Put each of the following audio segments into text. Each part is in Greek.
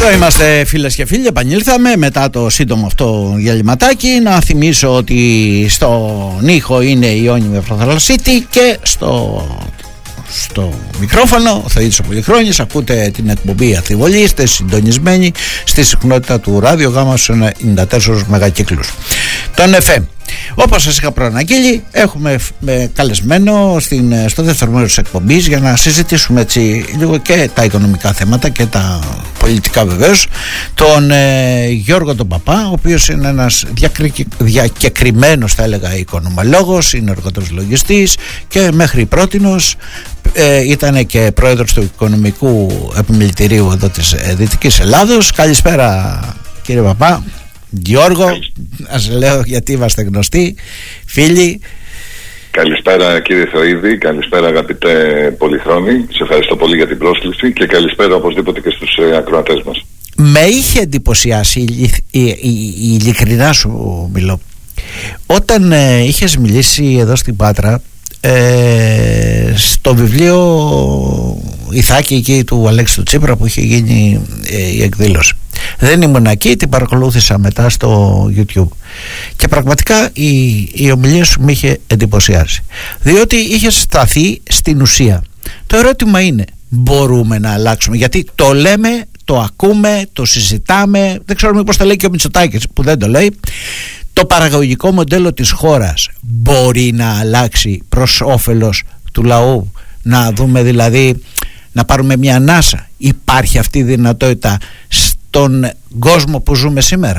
Εδώ είμαστε, φίλες και φίλοι, επανήλθαμε μετά το σύντομο αυτό διαλυματάκι. Να θυμίσω ότι στον ήχο είναι η Ιόνη Μεφροθαλασσίτη και στο μικρόφωνο ο Θεήτης ο Πολυχρόνης. Ακούτε την εκπομπή Αθιβολή, είστε συντονισμένοι στη συχνότητα του ράδιο Γάμα στους 94 μεγακύκλους τον FM. Όπως σας είχα προαναγγείλει, έχουμε καλεσμένο στο δεύτερο μέρος της εκπομπής για να συζητήσουμε έτσι λίγο και τα οικονομικά θέματα και τα πολιτικά βεβαίως, τον Γιώργο τον Παπά, ο οποίος είναι ένας διακεκριμένος, θα έλεγα, οικονομολόγος, είναι εργατός λογιστής και μέχρι πρότινος ήταν και πρόεδρος του Οικονομικού Επιμελητηρίου εδώ της Δυτικής Ελλάδος. Καλησπέρα, κύριε Παπά. Γιώργο, ας λέω γιατί είμαστε γνωστοί, φίλοι. Καλησπέρα, κύριε Θεοίδη, καλησπέρα, αγαπητέ Πολυχρόνη. Σε ευχαριστώ πολύ για την πρόσκληση και καλησπέρα οπωσδήποτε και στους ακροατές μας. Με είχε εντυπωσιάσει, ειλικρινά σου μιλώ, όταν είχες μιλήσει εδώ στην Πάτρα στο βιβλίο Ιθάκη εκεί του Αλέξη του Τσίπρα που είχε γίνει η εκδήλωση. Δεν ήμουν εκεί, την παρακολούθησα μετά στο YouTube και πραγματικά η ομιλία σου με είχε εντυπωσιάσει, διότι είχε σταθεί στην ουσία. Το ερώτημα είναι, μπορούμε να αλλάξουμε? Γιατί το λέμε, το ακούμε, το συζητάμε, δεν ξέρω μήπως το λέει και ο Μητσοτάκης που δεν το λέει. Το παραγωγικό μοντέλο της χώρας μπορεί να αλλάξει προς όφελος του λαού? Να δούμε δηλαδή, να πάρουμε μια ανάσα? Υπάρχει αυτή η δυνατότητα στον κόσμο που ζούμε σήμερα?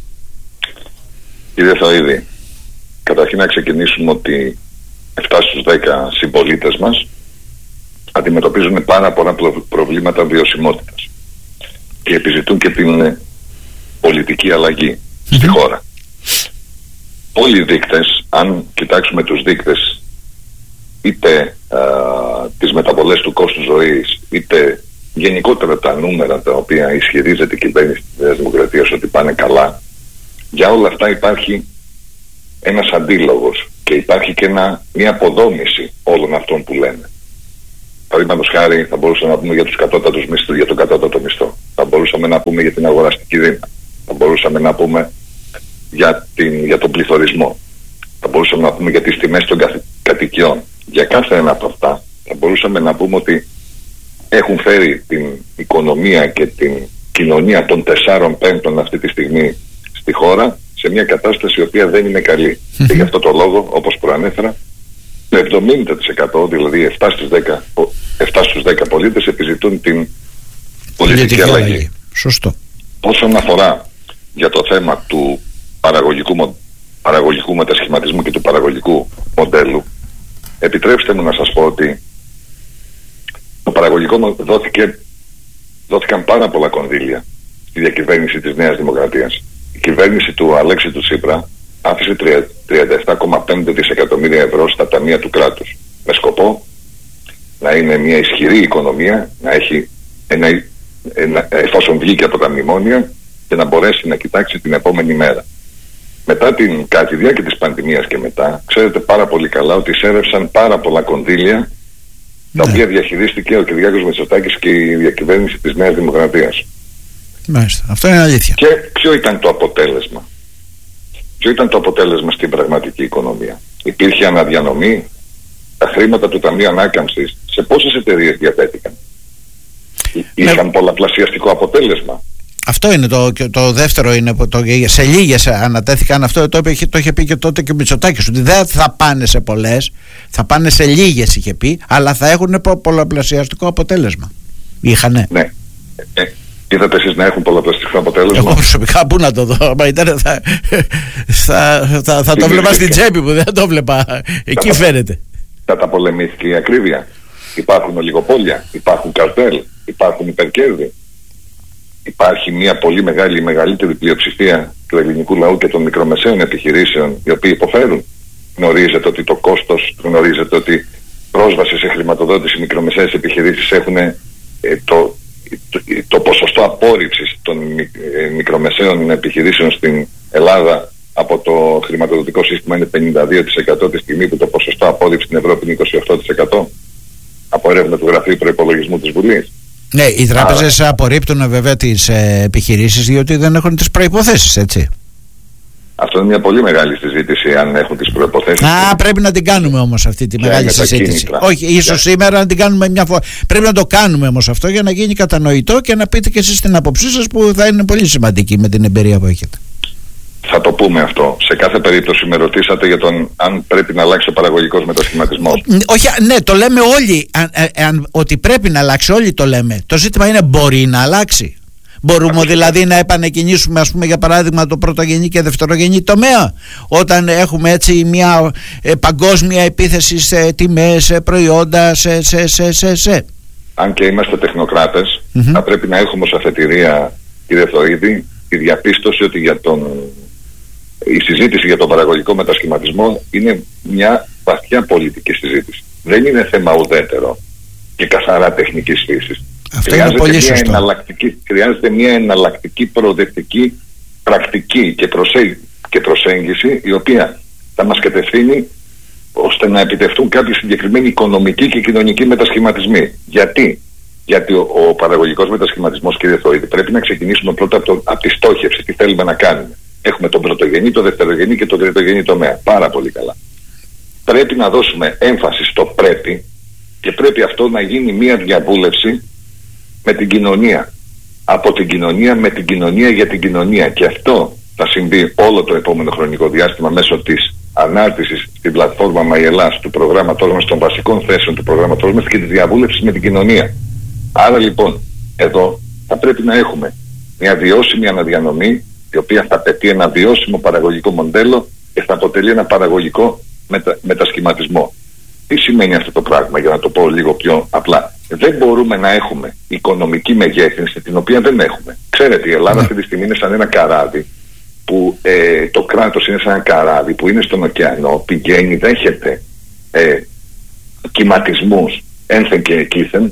Κύριε Θαΐδη, καταρχήν να ξεκινήσουμε ότι 7 στους 10 συμπολίτες μας αντιμετωπίζουν πάρα πολλά προβλήματα βιωσιμότητας και επιζητούν και την πολιτική αλλαγή στη χώρα. Όλοι οι δείκτες, αν κοιτάξουμε τους δείκτες, είτε τις μεταβολές του κόστου ζωής, είτε γενικότερα τα νούμερα τα οποία ισχυρίζεται η κυβέρνηση της Νέας Δημοκρατίας ότι πάνε καλά, για όλα αυτά υπάρχει ένας αντίλογος και υπάρχει και μια αποδόμηση όλων αυτών που λένε. Παραδείγματος χάρη, θα μπορούσαμε να πούμε για τους κατώτατους μισθούς, για τον κατώτατο μισθό. Θα μπορούσαμε να πούμε για την αγοραστική δύναμη. Θα μπορούσαμε να πούμε για τον πληθωρισμό. Θα μπορούσαμε να πούμε για τις τιμές των κατοικιών. Για κάθε ένα από αυτά θα μπορούσαμε να πούμε ότι έχουν φέρει την οικονομία και την κοινωνία των 4/5 αυτή τη στιγμή στη χώρα σε μια κατάσταση η οποία δεν είναι καλή. Και γι' αυτό το λόγο, όπως προανέφερα, το 70%, δηλαδή 7 στους 10 πολίτες επιζητούν την πολιτική αλλαγή. Σωστό. Όσον αφορά για το θέμα του παραγωγικού μετασχηματισμού και του παραγωγικού μοντέλου, επιτρέψτε μου να σας πω ότι το παραγωγικό δόθηκαν πάρα πολλά κονδύλια στη διακυβέρνηση της Νέας Δημοκρατίας. Η κυβέρνηση του Αλέξη του Τσίπρα άφησε 37,5 δισεκατομμύρια ευρώ στα ταμεία του κράτους με σκοπό να είναι μια ισχυρή οικονομία, να έχει εφόσον βγήκε από τα μνημόνια και να μπορέσει να κοιτάξει την επόμενη μέρα. Κατά τη διάρκεια της πανδημίας και μετά, ξέρετε πάρα πολύ καλά ότι εισέρευσαν πάρα πολλά κονδύλια τα οποία διαχειρίστηκε ο Κυριάκος Μητσοτάκης και η διακυβέρνηση της Νέας Δημοκρατίας. Μάλιστα. Αυτό είναι αλήθεια. Και ποιο ήταν το αποτέλεσμα? Ποιο ήταν το αποτέλεσμα στην πραγματική οικονομία? Υπήρχε αναδιανομή? Τα χρήματα του Ταμείου Ανάκαμψης σε πόσες εταιρείες διαθέτηκαν? Είχαν πολλαπλασιαστικό αποτέλεσμα? Αυτό είναι το δεύτερο, είναι σε λίγες ανατέθηκαν. Αυτό το είχε πει και τότε και ο Μητσοτάκης, ότι δεν θα πάνε σε πολλές, θα πάνε σε λίγες, είχε πει, αλλά θα έχουν πολλαπλασιαστικό αποτέλεσμα. Είχανε. Ναι. Είδατε εσείς να έχουν πολλαπλασιαστικό αποτέλεσμα? Εγώ προσωπικά πού να το δω? Μα ήταν, θα το βλέπα στην τσέπη μου, δεν το βλέπα. Εκεί φαίνεται. Καταπολεμήθηκε η ακρίβεια? Υπάρχουν ολιγοπόλια? Υπάρχουν καρτέλ? Υπάρχουν υπερκέρδη? Υπάρχει μια πολύ μεγαλύτερη πλειοψηφία του ελληνικού λαού και των μικρομεσαίων επιχειρήσεων οι οποίοι υποφέρουν? Γνωρίζετε ότι το κόστος, γνωρίζετε ότι πρόσβαση σε χρηματοδότηση οι μικρομεσαίες επιχειρήσεις έχουν το ποσοστό απόρριψης των μικρομεσαίων επιχειρήσεων στην Ελλάδα από το χρηματοδοτικό σύστημα είναι 52% τη στιγμή που το ποσοστό απόρριψης στην Ευρώπη είναι 28% από έρευνα του Γραφείου Προϋπολογισμού της Βουλής. Ναι, οι τράπεζες απορρίπτουν βέβαια τις επιχειρήσεις διότι δεν έχουν τις προϋποθέσεις, έτσι. Αυτό είναι μια πολύ μεγάλη συζήτηση, αν έχουν τις προϋποθέσεις. Πρέπει να την κάνουμε όμως αυτή τη μεγάλη συζήτηση. Όχι, ίσως σήμερα να την κάνουμε μια φορά. Πρέπει να το κάνουμε όμως αυτό για να γίνει κατανοητό και να πείτε και εσείς την άποψή σας, που θα είναι πολύ σημαντική με την εμπειρία που έχετε. Θα το πούμε αυτό. Σε κάθε περίπτωση με ρωτήσατε για τον αν πρέπει να αλλάξει ο παραγωγικός μετασχηματισμός. Όχι, ναι, το λέμε όλοι. Ότι πρέπει να αλλάξει, όλοι το λέμε. Το ζήτημα είναι, μπορεί να αλλάξει. Μπορούμε δηλαδή να επανεκκινήσουμε, ας πούμε, για παράδειγμα, το πρωτογενή και δευτερογενή τομέα, όταν έχουμε έτσι μια παγκόσμια επίθεση σε τιμές, σε προϊόντα, σε. Αν και είμαστε τεχνοκράτες, θα πρέπει να έχουμε ως αφετηρία, κύριε Θωήδη, τη διαπίστωση ότι η συζήτηση για τον παραγωγικό μετασχηματισμό είναι μια βαθιά πολιτική συζήτηση. Δεν είναι θέμα ουδέτερο και καθαρά τεχνικής φύσης. Χρειάζεται μια εναλλακτική προοδευτική πρακτική και προσέγγιση, η οποία θα μας κατευθύνει ώστε να επιτευχθούν κάποιοι συγκεκριμένοι οικονομικοί και κοινωνικοί μετασχηματισμοί. Γιατί ο παραγωγικός μετασχηματισμός, κύριε Θωήδη, πρέπει να ξεκινήσουμε πρώτα από τη στόχευση, τι θέλουμε να κάνουμε. Έχουμε τον πρωτογενή, τον δευτερογενή και τον τριτογενή τομέα. Πάρα πολύ καλά. Πρέπει να δώσουμε έμφαση στο πρέπει, και πρέπει αυτό να γίνει μια διαβούλευση με την κοινωνία. Από την κοινωνία, με την κοινωνία, για την κοινωνία. Και αυτό θα συμβεί όλο το επόμενο χρονικό διάστημα μέσω της ανάρτησης στην πλατφόρμα MyEllas του προγράμματός μας, των βασικών θέσεων του προγράμματός μας και τη διαβούλευση με την κοινωνία. Άρα λοιπόν, εδώ θα πρέπει να έχουμε μια βιώσιμη αναδιανομή, η οποία θα απαιτεί ένα βιώσιμο παραγωγικό μοντέλο και θα αποτελεί ένα παραγωγικό μετασχηματισμό. Τι σημαίνει αυτό το πράγμα, για να το πω λίγο πιο απλά? Δεν μπορούμε να έχουμε οικονομική μεγέθυνση, την οποία δεν έχουμε. Ξέρετε, η Ελλάδα αυτή τη στιγμή είναι σαν ένα καράβι, που το κράτος είναι σαν ένα καράβι που είναι στον ωκεανό, πηγαίνει, δέχεται κυματισμούς ένθεν και εκείθεν,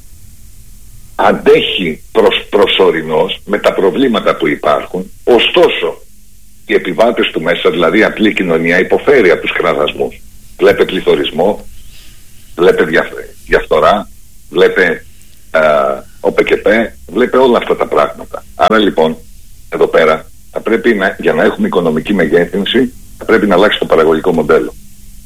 αντέχει προσωρινώς με τα προβλήματα που υπάρχουν, ωστόσο οι επιβάτες του μέσα, δηλαδή η απλή κοινωνία, υποφέρει από τους κραδασμούς. Βλέπε πληθωρισμό, βλέπε διαφθορά, βλέπε ΟΠΕΚΕΠΕ, βλέπε όλα αυτά τα πράγματα. Άρα λοιπόν, εδώ πέρα, θα πρέπει για να έχουμε οικονομική μεγέθυνση, θα πρέπει να αλλάξει το παραγωγικό μοντέλο.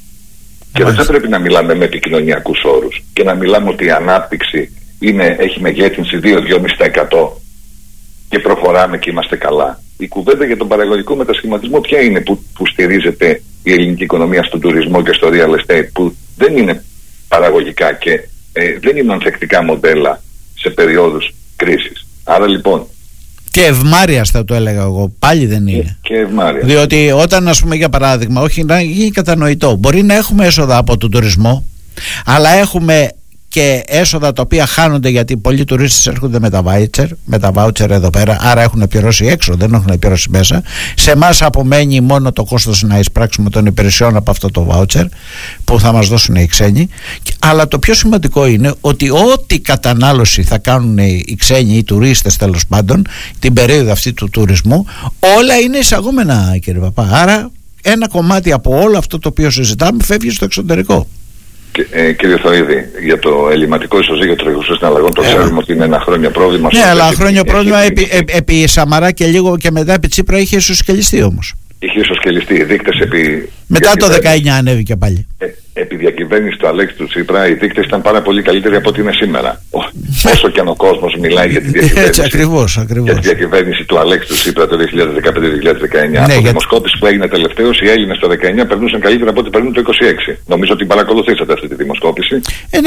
Και δεν θα πρέπει να μιλάμε με επικοινωνιακούς όρους και να μιλάμε ότι η ανάπτυξη έχει μεγέθυνση 2-2,5% και προχωράμε και είμαστε καλά. Η κουβέντα για τον παραγωγικό μετασχηματισμό ποια είναι, που στηρίζεται η ελληνική οικονομία στον τουρισμό και στο real estate, που δεν είναι παραγωγικά και δεν είναι ανθεκτικά μοντέλα σε περιόδους κρίσης. Άρα λοιπόν, και ευμάρειας θα το έλεγα εγώ, πάλι δεν είναι. Και ευμάρειας. Διότι όταν, ας πούμε, για παράδειγμα, όχι να γίνει κατανοητό, μπορεί να έχουμε έσοδα από τον τουρισμό, αλλά έχουμε και έσοδα τα οποία χάνονται γιατί πολλοί τουρίστες έρχονται με τα voucher εδώ πέρα, άρα έχουν πληρώσει έξω, δεν έχουν πληρώσει μέσα. Σε εμάς απομένει μόνο το κόστος να εισπράξουμε των υπηρεσιών από αυτό το voucher που θα μας δώσουν οι ξένοι. Αλλά το πιο σημαντικό είναι ότι ό,τι κατανάλωση θα κάνουν οι ξένοι, οι τουρίστες τέλος πάντων, την περίοδο αυτή του τουρισμού, όλα είναι εισαγόμενα, κύριε Παπά. Άρα ένα κομμάτι από όλο αυτό το οποίο συζητάμε φεύγει στο εξωτερικό. Κύριε Θωήδη, για το ελλειμματικό ισοζύγιο τρέχουσων συναλλαγών το ξέρουμε ότι είναι ένα χρόνια πρόβλημα. Ναι, αλλά χρόνια πρόβλημα επί Σαμαρά και λίγο και μετά επί Τσίπρα είχε ισοσκελιστεί όμως. Είχε ισοσκελιστεί. Οι δείκτες μετά το 19 ανέβηκε πάλι. Επί διακυβέρνηση του Αλέξη του Τσίπρα, οι δείκτες ήταν πάρα πολύ καλύτεροι από ό,τι είναι σήμερα. Όσο και αν ο κόσμος μιλάει για τη διακυβέρνηση, ακριβώς. Για τη διακυβέρνηση του Αλέξη του Τσίπρα το 2015-2019. Ναι, από δημοσκόπηση που έγινε τελευταίως, οι Έλληνες το 19 περνούσαν καλύτερα από ό,τι περνούν το 26. Νομίζω ότι παρακολουθήσατε αυτή τη δημοσκόπηση.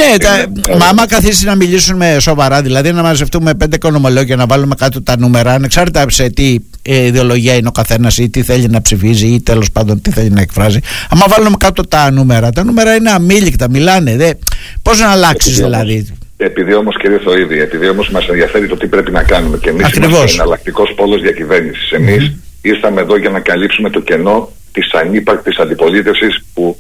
Μα άμα καθίσει να μιλήσουμε σοβαρά, δηλαδή να μαζευτούμε 5 οικονομολόγια να βάλουμε κάτω τα νούμερα, ανεξάρτητα σε τι ιδεολογία είναι ο καθένας ή τι θέλει να ψηφίζει ή τέλος πάντων τι θέλει να εκφράζει. Άμα βάλουμε κάτω τα νούμερα είναι αμήλικτα, μιλάνε. Πώς να αλλάξεις δηλαδή? Επειδή όμως, κύριε Θωήδη, επειδή όμως μας ενδιαφέρει το τι πρέπει να κάνουμε και εμείς είμαστε εναλλακτικός πόλος διακυβέρνησης. Εμείς ήρθαμε εδώ για να καλύψουμε το κενό της ανύπαρκτης αντιπολίτευσης που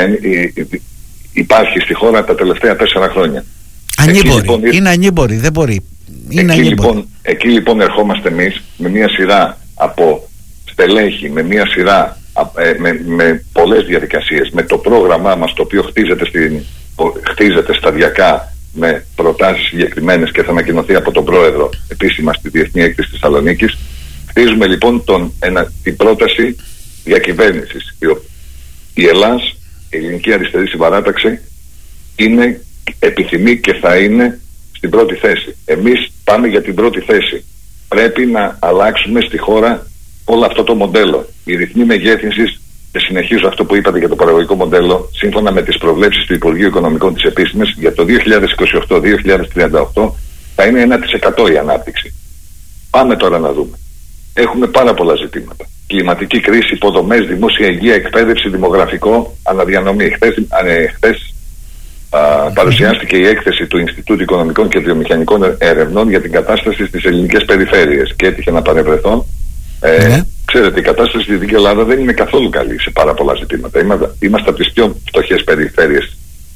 υπάρχει στη χώρα τα τελευταία 4 χρόνια. Ανήμπορη, είναι ανήμπορη, δεν μπορεί. Εκεί λοιπόν ερχόμαστε εμείς με μια σειρά από στελέχη, με μια σειρά με πολλές διαδικασίες, με το πρόγραμμά μας το οποίο χτίζεται σταδιακά με προτάσεις συγκεκριμένες και θα ανακοινωθεί από τον Πρόεδρο επίσημα στη Διεθνή Έκθεση της Θεσσαλονίκης. Χτίζουμε λοιπόν την πρόταση διακυβέρνησης. Η Ελλάς, η Ελληνική Αριστερή Συμπαράταξη, επιθυμεί και θα είναι στην πρώτη θέση. Εμείς πάμε για την πρώτη θέση. Πρέπει να αλλάξουμε στη χώρα όλο αυτό το μοντέλο. Οι ρυθμοί μεγέθυνσης, και συνεχίζω αυτό που είπατε για το παραγωγικό μοντέλο, σύμφωνα με τις προβλέψεις του Υπουργείου Οικονομικών της επίσημης, για το 2028-2038 θα είναι 1% η ανάπτυξη. Πάμε τώρα να δούμε. Έχουμε πάρα πολλά ζητήματα. Κλιματική κρίση, υποδομές, δημόσια υγεία, εκπαίδευση, δημογραφικό, αναδιανομή. Χθες παρουσιάστηκε η έκθεση του Ινστιτούτου Οικονομικών και Βιομηχανικών Ερευνών για την κατάσταση στις ελληνικές περιφέρειες και έτυχε να παρευρεθώ. Ξέρετε, η κατάσταση στη Δυτική Ελλάδα δεν είναι καθόλου καλή σε πάρα πολλά ζητήματα. Είμαστε από τις πιο φτωχές περιφέρειες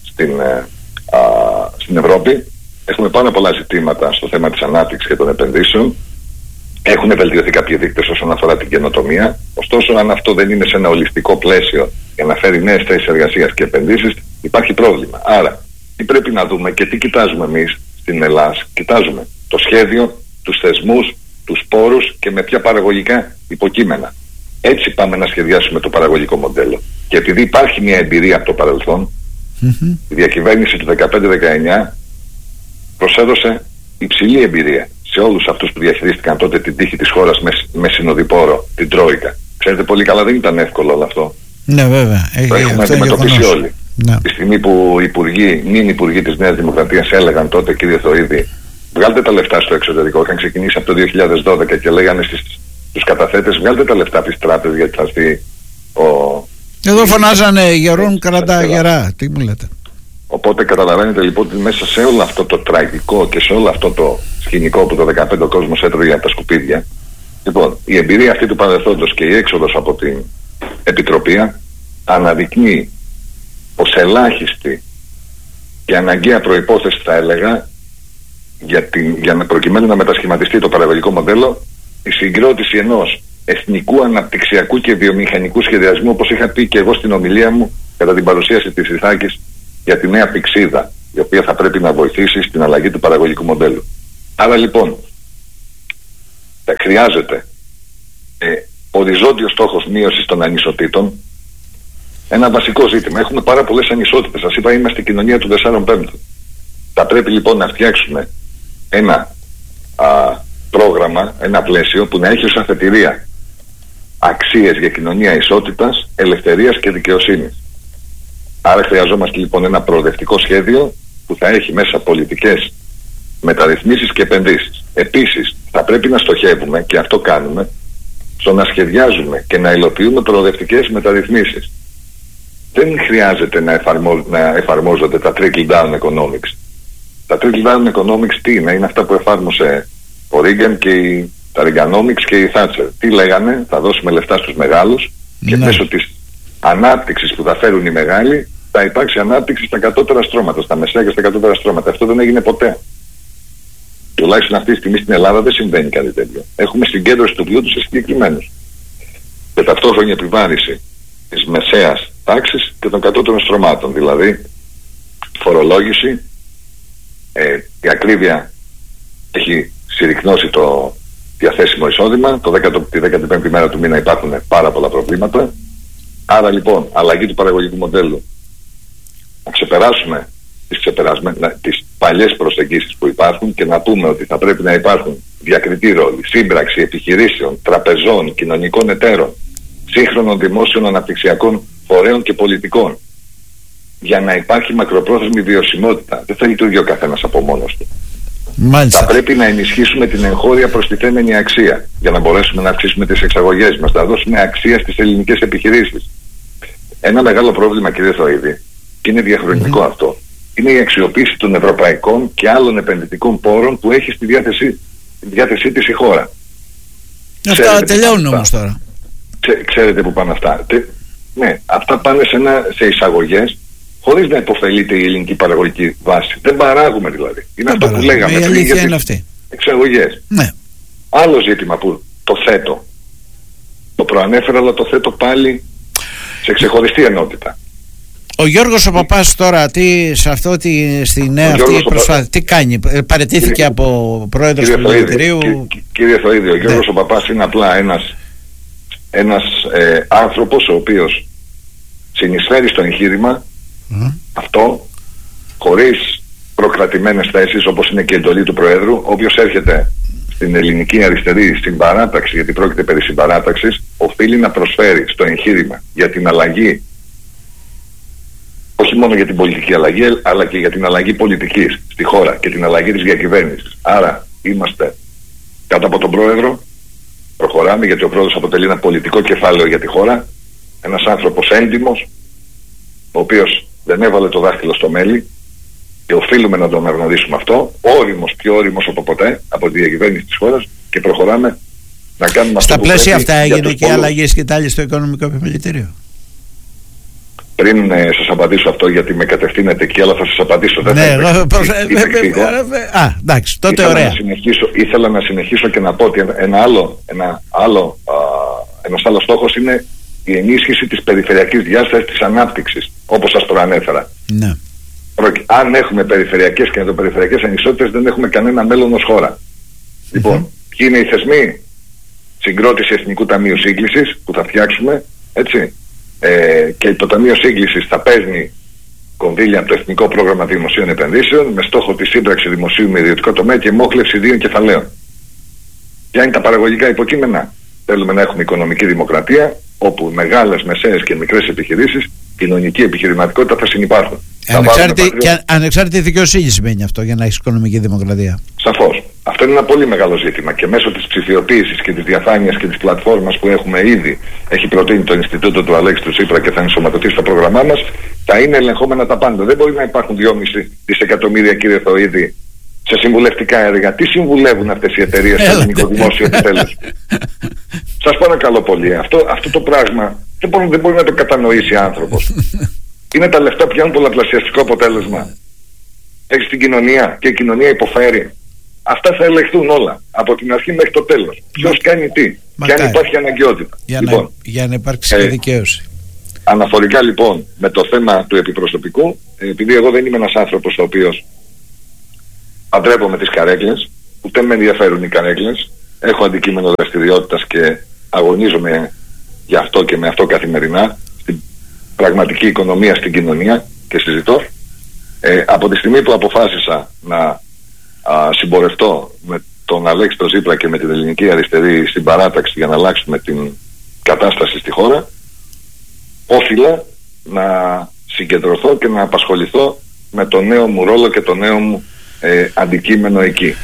στην Ευρώπη. Έχουμε πάρα πολλά ζητήματα στο θέμα της ανάπτυξης και των επενδύσεων. Έχουν βελτιωθεί κάποιοι δείκτες όσον αφορά την καινοτομία. Ωστόσο, αν αυτό δεν είναι σε ένα ολιστικό πλαίσιο για να φέρει νέες θέσεις εργασίας και επενδύσεις, υπάρχει πρόβλημα. Άρα, τι πρέπει να δούμε και τι κοιτάζουμε εμείς στην Ελλάδα? Κοιτάζουμε το σχέδιο, τους θεσμούς, τους πόρους και με ποια παραγωγικά υποκείμενα. Έτσι πάμε να σχεδιάσουμε το παραγωγικό μοντέλο. Και επειδή υπάρχει μια εμπειρία από το παρελθόν, η διακυβέρνηση του 2015-2019 προσέδωσε υψηλή εμπειρία σε όλους αυτούς που διαχειρίστηκαν τότε την τύχη της χώρας με συνοδοιπόρο, την Τρόικα. Ξέρετε πολύ καλά, δεν ήταν εύκολο όλο αυτό. Ναι, βέβαια. Το έχουμε αντιμετωπίσει όλοι. Ναι. Τη στιγμή που οι νυν υπουργοί της Νέας Δημοκρατίας έλεγαν τότε, κύριε Θωίδη, βγάλτε τα λεφτά στο εξωτερικό. Είχαν ξεκινήσει από το 2012 και λέγανε στους καταθέτες, βγάλτε τα λεφτά από τις τράπεζες γιατί θα έρθει Εδώ φωνάζανε γερόν κρατά γερά. Τι μου λέτε? Οπότε καταλαβαίνετε λοιπόν ότι μέσα σε όλο αυτό το τραγικό και σε όλο αυτό το σκηνικό που το 2015 ο κόσμος έτρωγε από τα σκουπίδια, λοιπόν, η εμπειρία αυτή του παρελθόντος και η έξοδος από την Επιτροπή αναδεικνύει ως ελάχιστη και αναγκαία προϋπόθεση, θα έλεγα, για να προκειμένου να μετασχηματιστεί το παραγωγικό μοντέλο, η συγκρότηση ενός εθνικού αναπτυξιακού και βιομηχανικού σχεδιασμού, όπως είχα πει και εγώ στην ομιλία μου κατά την παρουσίαση της Ιθάκης για τη νέα πυξίδα, η οποία θα πρέπει να βοηθήσει στην αλλαγή του παραγωγικού μοντέλου. Άρα λοιπόν χρειάζεται οριζόντιος στόχος μείωσης των ανισοτήτων. Ένα βασικό ζήτημα. Έχουμε πάρα πολλές ανισότητες. Σας είπα, είμαστε κοινωνία του 4/5. Θα πρέπει λοιπόν να φτιάξουμε ένα πρόγραμμα, ένα πλαίσιο που να έχει ως αφετηρία αξίες για κοινωνία ισότητας, ελευθερίας και δικαιοσύνης. Άρα χρειαζόμαστε λοιπόν ένα προοδευτικό σχέδιο που θα έχει μέσα πολιτικές μεταρρυθμίσεις και επενδύσεις. Επίσης θα πρέπει να στοχεύουμε, και αυτό κάνουμε, στο να σχεδιάζουμε και να υλοποιούμε προοδευτικές μεταρρυθμίσεις. Δεν χρειάζεται να εφαρμόζονται τα trickle down economics. Τα trickle down economics τι είναι? Είναι αυτά που εφάρμοσε ο Ρίγκεν και τα Ριγκανόμιcs και η Θάτσερ. Τι λέγανε? Θα δώσουμε λεφτά στους μεγάλους και μέσω της ανάπτυξης που θα φέρουν οι μεγάλοι θα υπάρξει ανάπτυξη στα κατώτερα στρώματα, στα μεσαία και στα κατώτερα στρώματα. Αυτό δεν έγινε ποτέ. Τουλάχιστον αυτή τη στιγμή στην Ελλάδα δεν συμβαίνει κάτι τέτοιο. Έχουμε συγκέντρωση του πλούτου σε συγκεκριμένους. Και ταυτόχρονη επιβάρηση της μεσαίας τάξης και των κατώτερων στρωμάτων. Δηλαδή, φορολόγηση, η ακρίβεια έχει συρρυκνώσει το διαθέσιμο εισόδημα. Τη 15η μέρα του μήνα υπάρχουν πάρα πολλά προβλήματα. Άρα λοιπόν, αλλαγή του παραγωγικού μοντέλου. Να ξεπεράσουμε τις παλιές προσεγγίσεις που υπάρχουν και να πούμε ότι θα πρέπει να υπάρχουν διακριτή ρόλη, σύμπραξη επιχειρήσεων, τραπεζών, κοινωνικών εταίρων, σύγχρονων δημόσιων αναπτυξιακών φορέων και πολιτικών, για να υπάρχει μακροπρόθεσμη βιωσιμότητα. Δεν θα λειτουργεί ο καθένας από μόνος του. Μάλιστα. Θα πρέπει να ενισχύσουμε την εγχώρια προστιθέμενη αξία για να μπορέσουμε να αυξήσουμε τις εξαγωγές μας, να δώσουμε αξία στις ελληνικές επιχειρήσεις. Ένα μεγάλο πρόβλημα, κύριε Θωίδη, και είναι διαχρονικό αυτό, είναι η αξιοποίηση των ευρωπαϊκών και άλλων επενδυτικών πόρων που έχει στη διάθεσή της η χώρα. Αυτά τελειώνουν όμως τώρα. Ξέρετε που πάνε αυτά? Ναι, αυτά πάνε σε εισαγωγές χωρίς να υποφελείται η ελληνική παραγωγική βάση. Δεν παράγουμε δηλαδή. Είναι αυτό που λέγαμε. Η αλήθεια είναι αυτή. Εξαγωγές. Ναι. Άλλο ζήτημα που το θέτω. Το προανέφερα, αλλά το θέτω πάλι σε ξεχωριστή ενότητα. Ο Γιώργος ο Παπάς τώρα σε αυτό στη νέα αυτή προσπάθεια τι κάνει? Παραιτήθηκε από πρόεδρος του Μελετηρίου. Κύριε Θωίδη, ο Γιώργος ο Παπάς είναι απλά ένας άνθρωπος ο οποίος συνεισφέρει στο εγχείρημα αυτό χωρίς προκρατημένες θέσεις, όπως είναι και η εντολή του Προέδρου. Όποιος έρχεται στην ελληνική αριστερή συμπαράταξη, γιατί πρόκειται περί συμπαράταξης, οφείλει να προσφέρει στο εγχείρημα για την αλλαγή, όχι μόνο για την πολιτική αλλαγή, αλλά και για την αλλαγή πολιτικής στη χώρα και την αλλαγή της διακυβέρνησης. Άρα είμαστε κάτω από τον Πρόεδρο, προχωράμε, γιατί ο Πρόεδρος αποτελεί ένα πολιτικό κεφάλαιο για τη χώρα, ένας άνθρωπος έντιμος, ο οποίος δεν έβαλε το δάχτυλο στο μέλι, και οφείλουμε να τον αναγνωρίσουμε αυτό, όριμος, πιο όριμος από ποτέ από τη διακυβέρνηση της χώρας, και προχωράμε να κάνουμε αυτό. Στα πλαίσια αυτά έγινε και αλλαγή σκητάλη στο Οικονομικό Επιμελητήριο. Πριν σας απαντήσω αυτό, γιατί με κατευθύνεται εκεί, αλλά θα σας απαντήσω. Εντάξει, τότε ωραία. Ήθελα να συνεχίσω και να πω ότι ένας άλλος στόχος είναι η ενίσχυση της περιφερειακής διάστασης της ανάπτυξης, όπως σας προανέφερα. Ναι. Αν έχουμε περιφερειακές και ενδοπεριφερειακές ανισότητες, δεν έχουμε κανένα μέλλον ως χώρα. Λοιπόν, ποιοι είναι οι θεσμοί? Συγκρότηση Εθνικού Ταμείου Σύγκλησης που θα φτιάξουμε, έτσι, και το Ταμείο Σύγκλησης θα παίρνει κονδύλια από το Εθνικό Πρόγραμμα Δημοσίων Επενδύσεων με στόχο τη σύμπραξη δημοσίου με ιδιωτικό τομέα και μόχλευση ιδίων κεφαλαίων. Ποια είναι τα παραγωγικά υποκείμενα? Θέλουμε να έχουμε οικονομική κρατία, όπου μεγάλες, μεσαίες και μικρές επιχειρήσεις, κοινωνική επιχειρηματικότητα θα συνυπάρχουν. Ανεξάρτητη δικαιοσύνη σημαίνει αυτό, για να έχεις οικονομική δημοκρατία. Σαφώς. Αυτό είναι ένα πολύ μεγάλο ζήτημα, και μέσω της ψηφιοποίησης και της διαφάνειας και της πλατφόρμας που έχουμε ήδη, έχει προτείνει το Ινστιτούτο του Αλέξη του Τσίπρα και θα ενσωματωθεί στο πρόγραμμά μας, θα είναι ελεγχόμενα τα πάντα. Δεν μπορεί να υπάρχουν 2,5 δισεκατομμύρια, κύριε Θωίδη, σε συμβουλευτικά έργα. Τι συμβουλεύουν αυτές οι εταιρείες στο ελληνικό δημόσιο επιτέλους? Σας παρακαλώ πολύ, αυτό το πράγμα δεν μπορεί να το κατανοήσει άνθρωπος. Είναι τα λεφτά που πιάνουν πολλαπλασιαστικό αποτέλεσμα. Έχεις την κοινωνία και η κοινωνία υποφέρει. Αυτά θα ελεγχθούν όλα από την αρχή μέχρι το τέλος. Ποιος κάνει τι, και αν υπάρχει αναγκαιότητα. Για να υπάρξει δικαίωση. Αναφορικά λοιπόν με το θέμα του επιπροσωπικού, επειδή εγώ δεν είμαι ένας άνθρωπος ο οποίος παντρεύομαι τις καρέκλες, ούτε με ενδιαφέρουν οι καρέκλες, έχω αντικείμενο δραστηριότητας και αγωνίζομαι για αυτό και με αυτό καθημερινά στην πραγματική οικονομία, στην κοινωνία, και συζητώ. Από τη στιγμή που αποφάσισα να συμπορευτώ με τον Αλέξη τον Τσίπρα και με την ελληνική αριστερή στην παράταξη για να αλλάξουμε την κατάσταση στη χώρα, όφιλα να συγκεντρωθώ και να απασχοληθώ με το νέο μου ρόλο και το νέο μου αντικείμενο εκεί.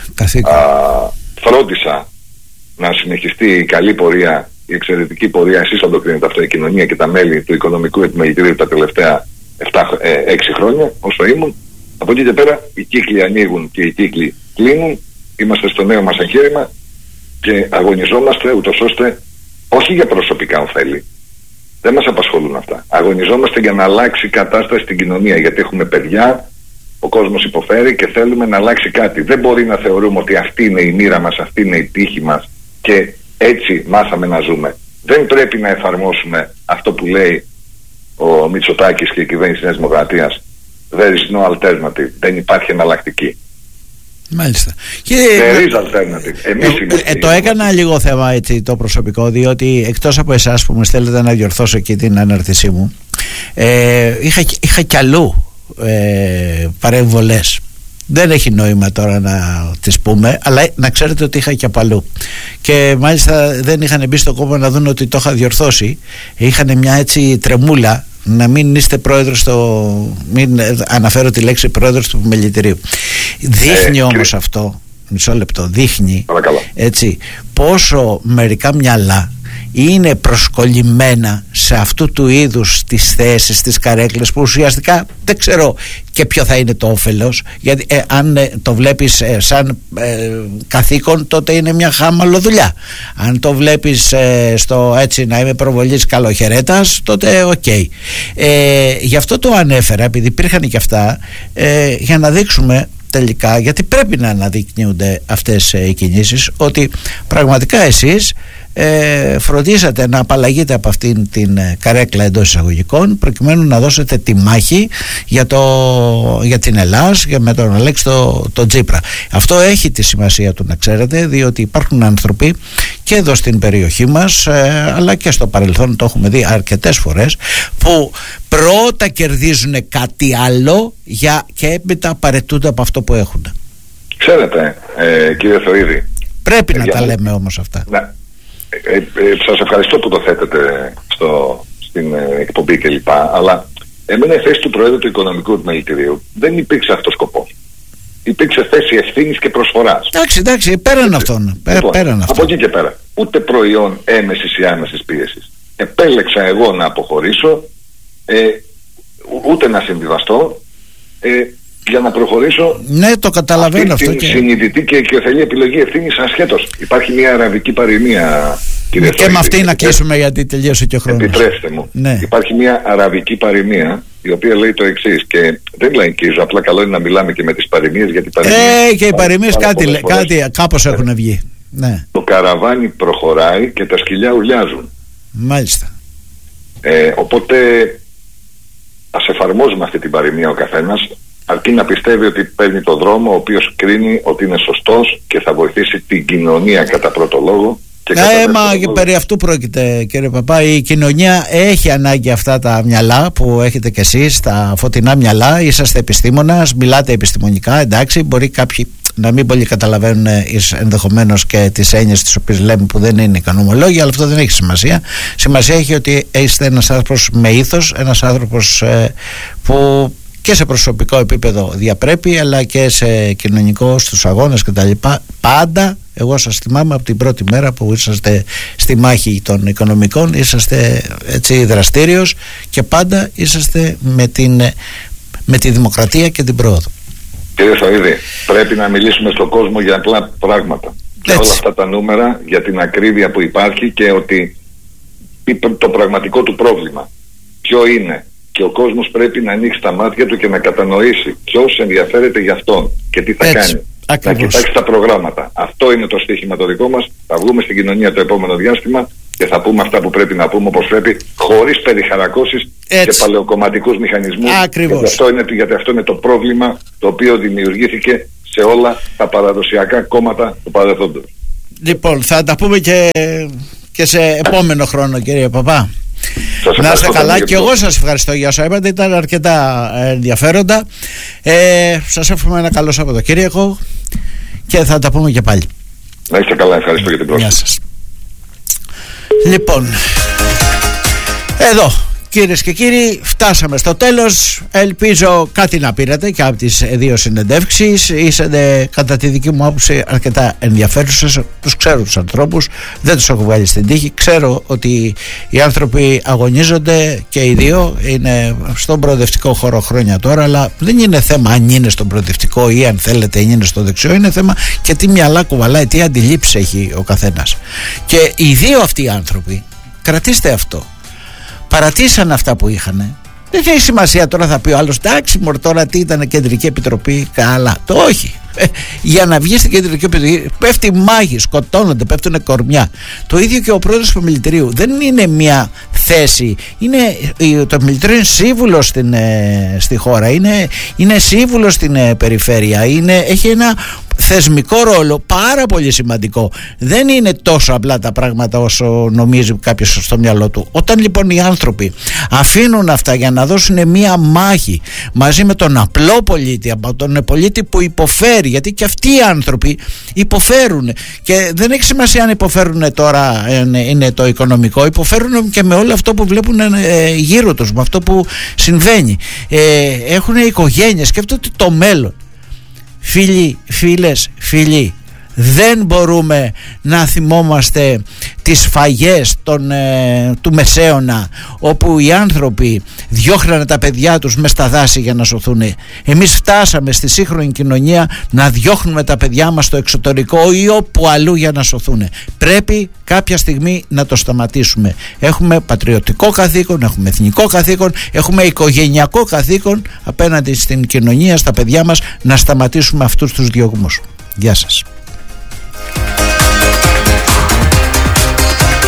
Φρόντισα να συνεχιστεί η καλή πορεία, η εξαιρετική πορεία, εσείς θα το κρίνετε αυτό, η κοινωνία και τα μέλη του Οικονομικού Επιμελητηρίου τα τελευταία 6 χρόνια όσο ήμουν. Από εκεί και πέρα οι κύκλοι ανοίγουν και οι κύκλοι κλείνουν. Είμαστε στο νέο μας εγχείρημα και αγωνιζόμαστε ούτως ώστε, όχι για προσωπικά ωφέλη, δεν μας απασχολούν αυτά. Αγωνιζόμαστε για να αλλάξει η κατάσταση στην κοινωνία, γιατί έχουμε παιδιά, ο κόσμος υποφέρει και θέλουμε να αλλάξει κάτι. Δεν μπορεί να θεωρούμε ότι αυτή είναι η μοίρα μας, αυτή είναι η τύχη μας και έτσι μάθαμε να ζούμε. Δεν πρέπει να εφαρμόσουμε αυτό που λέει ο Μητσοτάκης και η κυβέρνηση της Νέας Δημοκρατίας. There is no alternative. Δεν υπάρχει εναλλακτική. Μάλιστα. There is alternative. Το έκανα λίγο θέμα έτσι το προσωπικό, διότι εκτός από εσάς που μου στέλνετε να διορθώσω εκεί την ανάρτησή μου, είχα κι αλλού παρεμβολές. Δεν έχει νόημα τώρα να τις πούμε, αλλά να ξέρετε ότι είχα και απ' αλλού. Και μάλιστα δεν είχαν μπει στο κόμμα να δουν ότι το είχα διορθώσει. Είχαν μια έτσι τρεμούλα να μην είστε πρόεδρος μην αναφέρω τη λέξη πρόεδρος του Επιμελητηρίου. Δείχνει όμως αυτό, μισό λεπτό, δείχνει έτσι πόσο μερικά μυαλά είναι προσκολλημένα σε αυτού του είδους τις θέσεις, τις καρέκλες, που ουσιαστικά δεν ξέρω και ποιο θα είναι το όφελος, γιατί αν το βλέπεις σαν καθήκον, τότε είναι μια χάμαλο δουλειά. Αν το βλέπεις στο έτσι να είμαι προβολής καλοχαιρέτας, τότε οκ. Γι' αυτό το ανέφερα, επειδή υπήρχαν και αυτά, για να δείξουμε τελικά, γιατί πρέπει να αναδεικνύονται αυτές οι κινήσεις, ότι πραγματικά εσείς φροντίσατε να απαλλαγείτε από αυτήν την καρέκλα εντός εισαγωγικών, προκειμένου να δώσετε τη μάχη για την Ελλάς με τον Αλέξη τον Τσίπρα. Αυτό έχει τη σημασία του να ξέρετε, διότι υπάρχουν άνθρωποι και εδώ στην περιοχή μας, αλλά και στο παρελθόν, το έχουμε δει αρκετές φορές, που πρώτα κερδίζουν κάτι άλλο και έπειτα παραιτούνται από αυτό που έχουν. Ξέρετε, κύριε Θεοίδη, πρέπει να τα λέμε όμως αυτά. Σας ευχαριστώ που το θέτετε στην εκπομπή κλπ. Αλλά εμένα η θέση του Προέδρου του Οικονομικού Επιμελητηρίου δεν υπήρξε αυτός σκοπός. Υπήρξε θέση ευθύνης και προσφοράς. Εντάξει, πέραν αυτών. Από εκεί και πέρα. Ούτε προϊόν έμεσης ή άμεσης πίεσης. Επέλεξα εγώ να αποχωρήσω, ούτε να συμβιβαστώ, για να προχωρήσω. Ναι, το καταλαβαίνω αυτό. Την συνειδητή και οικειοθελή επιλογή ευθύνης ασχέτως. Υπάρχει μια αραβική παροιμία, κύριε Θεοίδη, με αυτή να κλείσουμε, γιατί τελείωσε και ο χρόνος. Επιτρέψτε μου. Ναι. Υπάρχει μια αραβική παροιμία η οποία λέει το εξής, και δεν λαϊκίζω, απλά καλό είναι να μιλάμε και με τις παροιμίες, γιατί και οι παροιμίες κάπως έχουν βγει. Ναι. Το καραβάνι προχωράει και τα σκυλιά ουλιάζουν. Μάλιστα. Οπότε ας εφαρμόζουμε αυτή την παροιμία ο καθένας, αρκεί να πιστεύει ότι παίρνει το δρόμο ο οποίος κρίνει ότι είναι σωστός και θα βοηθήσει την κοινωνία κατά πρώτο λόγο. Και περί αυτού πρόκειται, κύριε Παπά. Η κοινωνία έχει ανάγκη αυτά τα μυαλά που έχετε κι εσείς, τα φωτεινά μυαλά. Είσαστε επιστήμονας, μιλάτε επιστημονικά, εντάξει. Μπορεί κάποιοι να μην πολύ καταλαβαίνουν ενδεχομένως και τις έννοιες τις οποίες λέμε, που δεν είναι οικονομολόγοι, αλλά αυτό δεν έχει σημασία. Σημασία έχει ότι είστε ένας άνθρωπος με ήθος, ένας άνθρωπος που και σε προσωπικό επίπεδο διαπρέπει, αλλά και σε κοινωνικό, στους αγώνες κτλ. Πάντα, εγώ σας θυμάμαι από την πρώτη μέρα που είσαστε στη μάχη των οικονομικών, είσαστε έτσι δραστήριος και πάντα είσαστε με τη δημοκρατία και την πρόοδο. Κύριε Σαΐδη, πρέπει να μιλήσουμε στον κόσμο για απλά πράγματα. Για όλα αυτά τα νούμερα, για την ακρίβεια που υπάρχει και ότι το πραγματικό του πρόβλημα ποιο είναι. Και ο κόσμος πρέπει να ανοίξει τα μάτια του και να κατανοήσει ποιος ενδιαφέρεται για αυτόν και τι θα κάνει. Ακριβώς. Να κοιτάξει τα προγράμματα. Αυτό είναι το στοίχημα το δικό μας. Θα βγούμε στην κοινωνία το επόμενο διάστημα και θα πούμε αυτά που πρέπει να πούμε όπως πρέπει, χωρίς περιχαρακώσεις και παλαιοκομματικούς μηχανισμούς. Ακριβώς. Γιατί αυτό είναι το πρόβλημα το οποίο δημιουργήθηκε σε όλα τα παραδοσιακά κόμματα του παρελθόντος. Λοιπόν, θα τα πούμε και σε επόμενο χρόνο, κύριε Παπά. Να είστε καλά, και εγώ σας ευχαριστώ για όσα είπατε, ήταν αρκετά ενδιαφέροντα. Σας εύχομαι ένα καλό Σαββατοκύριακο και θα τα πούμε και πάλι. Να είστε καλά, ευχαριστώ για την πρόσκληση. Γεια σας. Λοιπόν, εδώ κυρίες και κύριοι, φτάσαμε στο τέλος. Ελπίζω κάτι να πήρατε και από τις δύο συνεντεύξεις. Είσαστε κατά τη δική μου άποψη αρκετά ενδιαφέρουσες. Τους ξέρω τους ανθρώπους, δεν τους έχω βγάλει στην τύχη. Ξέρω ότι οι άνθρωποι αγωνίζονται και οι δύο, είναι στον προοδευτικό χώρο χρόνια τώρα, αλλά δεν είναι θέμα αν είναι στον προοδευτικό ή αν θέλετε είναι στο δεξιό. Είναι θέμα και τι μυαλά κουβαλάει, τι αντιλήψεις έχει ο καθένας. Και οι δύο αυτοί οι άνθρωποι, κρατήστε αυτό, παρατήσαν αυτά που είχαν. Δεν έχει σημασία τώρα, θα πει ο άλλος, εντάξει μωρ, τώρα τι ήταν κεντρική επιτροπή, καλά. Το όχι. Για να βγει στην κεντρική επιτροπή πέφτει μάχη, σκοτώνονται, πέφτουν κορμιά. Το ίδιο και ο πρόεδρος του Επιμελητηρίου. Δεν είναι μια θέση. Το Επιμελητήριο είναι σύμβουλος στη χώρα, είναι σύμβουλος στην περιφέρεια, έχει ένα θεσμικό ρόλο πάρα πολύ σημαντικό. Δεν είναι τόσο απλά τα πράγματα όσο νομίζει κάποιος στο μυαλό του. Όταν λοιπόν οι άνθρωποι αφήνουν αυτά για να δώσουν μία μάχη μαζί με τον απλό πολίτη, τον πολίτη που υποφέρει, γιατί και αυτοί οι άνθρωποι υποφέρουν, και δεν έχει σημασία αν υποφέρουν τώρα είναι το οικονομικό, υποφέρουν και με όλο αυτό που βλέπουν γύρω τους, με αυτό που συμβαίνει. Έχουν οικογένειες, σκέφτονται το μέλλον. Φίλοι, φίλες, φίλοι, δεν μπορούμε να θυμόμαστε τις σφαγές του Μεσαίωνα, όπου οι άνθρωποι διώχνανε τα παιδιά τους μες στα δάση για να σωθούν. Εμείς φτάσαμε στη σύγχρονη κοινωνία να διώχνουμε τα παιδιά μας στο εξωτερικό ή όπου αλλού για να σωθούν. Πρέπει κάποια στιγμή να το σταματήσουμε. Έχουμε πατριωτικό καθήκον, έχουμε εθνικό καθήκον, έχουμε οικογενειακό καθήκον απέναντι στην κοινωνία, στα παιδιά μας, να σταματήσουμε αυτούς τους διωγμούς. Γεια σας.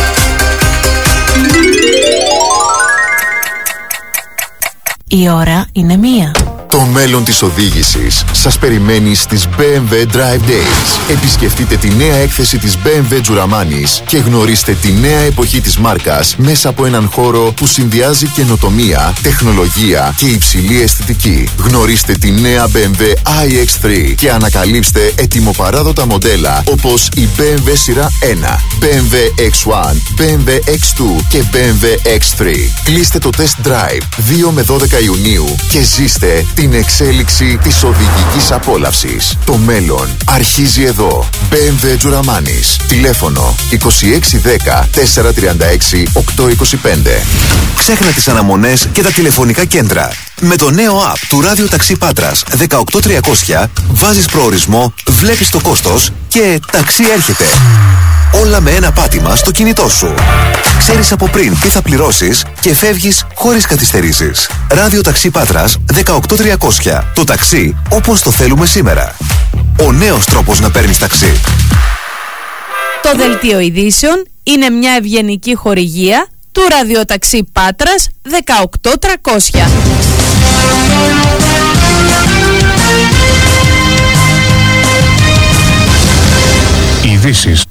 Η ώρα είναι 1. Το μέλλον της οδήγησης σας περιμένει στις BMW Drive Days. Επισκεφτείτε τη νέα έκθεση της BMW Τζουραμάνης και γνωρίστε τη νέα εποχή της μάρκας μέσα από έναν χώρο που συνδυάζει καινοτομία, τεχνολογία και υψηλή αισθητική. Γνωρίστε τη νέα BMW iX3 και ανακαλύψτε ετοιμοπαράδοτα μοντέλα όπως η BMW σειρά 1, BMW X1, BMW X2 και BMW X3. Κλείστε το test drive 2 με 12 Ιουνίου και ζήστε την εξέλιξη της οδηγικής απόλαυσης. Το μέλλον αρχίζει εδώ. BMW Τζουραμάνης. Τηλέφωνο 2610 436 825. Ξέχνα τις αναμονές και τα τηλεφωνικά κέντρα. Με το νέο app του Ράδιο Ταξί Πάτρας 18300 βάζεις προορισμό, βλέπεις το κόστος και ταξί έρχεται. Όλα με ένα πάτημα στο κινητό σου. Ξέρεις από πριν τι θα πληρώσεις και φεύγεις χωρίς καθυστερήσεις. Ράδιο Ταξί Πάτρας 18300. Το ταξί όπως το θέλουμε σήμερα. Ο νέος τρόπος να παίρνεις ταξί. Το δελτίο ειδήσεων είναι μια ευγενική χορηγία του ραδιοταξί Πάτρας 18300. Ειδήσεις.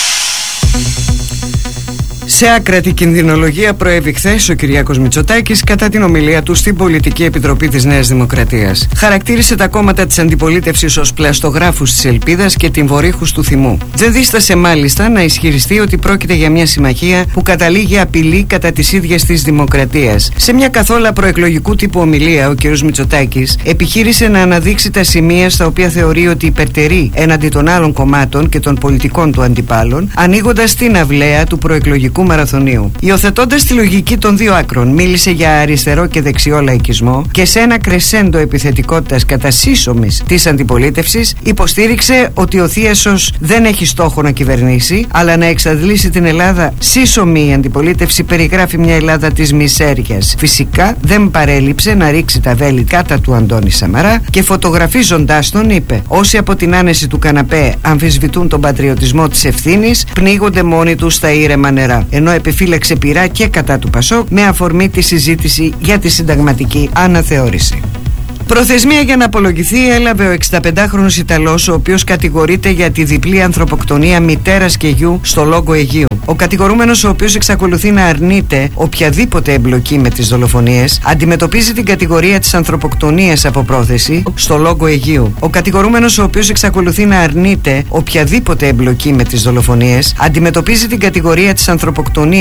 Σε άκρατη κινδυνολογία προέβη χθες ο Κυριάκος Μητσοτάκης κατά την ομιλία του στην Πολιτική Επιτροπή της Νέας Δημοκρατίας. Χαρακτήρισε τα κόμματα της αντιπολίτευσης ως πλαστογράφους της ελπίδας και τυμβορύχους του θυμού. Δεν δίστασε μάλιστα να ισχυριστεί ότι πρόκειται για μια συμμαχία που καταλήγει απειλή κατά της ίδιας της δημοκρατίας. Σε μια καθόλου προεκλογικού τύπου ομιλία, ο κ. Μητσοτάκης επιχείρησε να αναδείξει τα σημεία στα οποία θεωρεί ότι υπερτερεί έναντι των άλλων κομμάτων και των πολιτικών του αντιπάλων, ανοίγοντας την αυλαία του προεκλογικού μαραθωνίου. Υιοθετώντας τη λογική των δύο άκρων, μίλησε για αριστερό και δεξιό λαϊκισμό και σε ένα κρεσέντο επιθετικότητας κατά σύσσωμης της αντιπολίτευσης, υποστήριξε ότι ο Θίασος δεν έχει στόχο να κυβερνήσει, αλλά να εξαντλήσει την Ελλάδα. Σύσσωμη η αντιπολίτευση περιγράφει μια Ελλάδα της μισέριας. Φυσικά δεν παρέλειψε να ρίξει τα βέλη κάτω του Αντώνη Σαμαρά και φωτογραφίζοντάς τον είπε: όσοι από την άνεση του καναπέ αμφισβητούν τον πατριωτισμό της ευθύνης, πνίγονται μόνοι τους στα ήρεμα νερά. Ενώ επιφύλαξε πειρά και κατά του Πασόκ με αφορμή τη συζήτηση για τη συνταγματική αναθεώρηση. Προθεσμία για να απολογηθεί έλαβε ο 65χρονος Ιταλός, ο οποίος κατηγορείται για τη διπλή ανθρωποκτονία μητέρας και γιου στο Λόγκο Αιγαίου. Ο κατηγορούμενος, ο οποίος εξακολουθεί να αρνείται οποιαδήποτε εμπλοκή με τις δολοφονίες, αντιμετωπίζει την κατηγορία της ανθρωποκτονίας από πρόθεση στο Λόγκο Αιγαίου. Ο κατηγορούμενος, ο οποίος εξακολουθεί να αρνείται οποιαδήποτε εμπλοκή με τις δολοφονίες, αντιμετωπίζει την κατηγορία της ανθρωποκτονίας